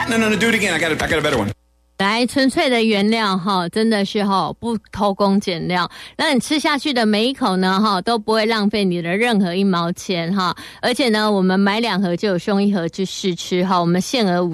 No, do it again. I got a better one. 来，纯粹的原谅哈，真的是哈不偷工减料，让你吃下去的每一口呢哈都不会浪费你的任何1毛钱哈。而且呢，我们买2盒就有送1盒去试吃哈，我们限额